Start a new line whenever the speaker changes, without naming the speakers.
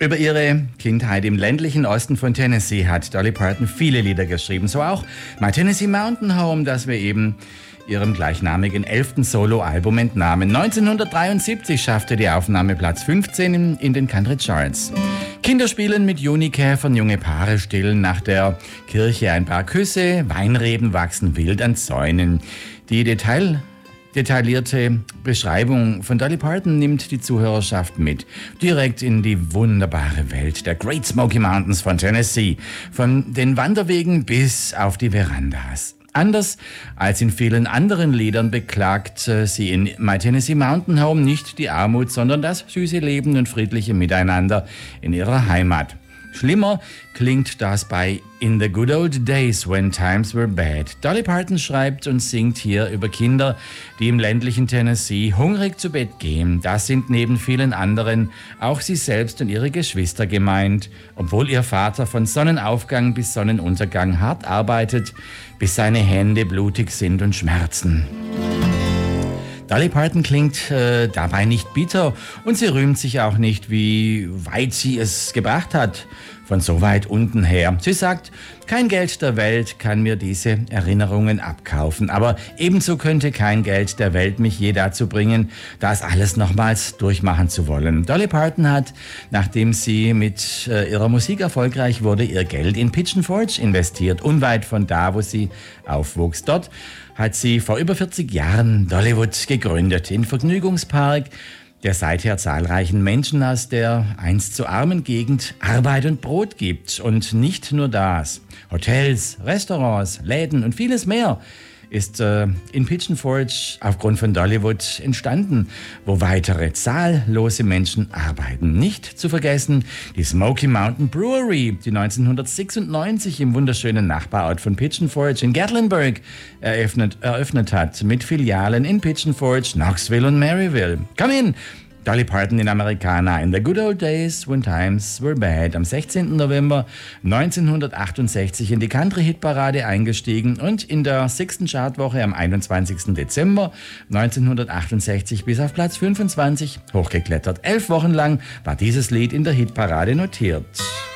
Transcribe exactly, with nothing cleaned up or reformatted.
Über ihre Kindheit im ländlichen Osten von Tennessee hat Dolly Parton viele Lieder geschrieben. So auch My Tennessee Mountain Home, das wir eben ihrem gleichnamigen elften Soloalbum entnahmen. neunzehnhundertdreiundsiebzig schaffte die Aufnahme Platz fünfzehn in, in den Country Charts. Kinder spielen mit Junikäfern, junge Paare stillen nach der Kirche ein paar Küsse, Weinreben wachsen wild an Zäunen. Die Detail Detaillierte Beschreibung von Dolly Parton nimmt die Zuhörerschaft mit, direkt in die wunderbare Welt der Great Smoky Mountains von Tennessee, von den Wanderwegen bis auf die Verandas. Anders als in vielen anderen Liedern beklagt äh, sie in My Tennessee Mountain Home nicht die Armut, sondern das süße Leben und friedliche Miteinander in ihrer Heimat. Schlimmer klingt das bei In the Good Old Days When Times Were Bad. Dolly Parton schreibt und singt hier über Kinder, die im ländlichen Tennessee hungrig zu Bett gehen. Das sind neben vielen anderen auch sie selbst und ihre Geschwister gemeint, obwohl ihr Vater von Sonnenaufgang bis Sonnenuntergang hart arbeitet, bis seine Hände blutig sind und schmerzen. Dolly Parton klingt äh, dabei nicht bitter und sie rühmt sich auch nicht, wie weit sie es gebracht hat, von so weit unten her. Sie sagt, kein Geld der Welt kann mir diese Erinnerungen abkaufen, aber ebenso könnte kein Geld der Welt mich je dazu bringen, das alles nochmals durchmachen zu wollen. Dolly Parton hat, nachdem sie mit äh, ihrer Musik erfolgreich wurde, ihr Geld in Pigeon Forge investiert, unweit von da, wo sie aufwuchs. Dort hat sie vor über vierzig Jahren Dollywood gegründet, den Vergnügungspark, der seither zahlreichen Menschen aus der einst so armen Gegend Arbeit und Brot gibt. Und nicht nur das. Hotels, Restaurants, Läden und vieles mehr ist äh, in Pigeon Forge aufgrund von Dollywood entstanden, wo weitere zahllose Menschen arbeiten. Nicht zu vergessen die Smoky Mountain Brewery, die neunzehnhundertsechsundneunzig im wunderschönen Nachbarort von Pigeon Forge in Gatlinburg eröffnet, eröffnet hat, mit Filialen in Pigeon Forge, Knoxville und Maryville. Come in! Dolly Parton in Americana, in the good old days when times were bad, am sechzehnten November neunzehnhundertachtundsechzig in die Country-Hitparade eingestiegen und in der sechsten Chartwoche am einundzwanzigsten Dezember neunzehnhundertachtundsechzig bis auf Platz fünfundzwanzig hochgeklettert. Elf Wochen lang war dieses Lied in der Hitparade notiert.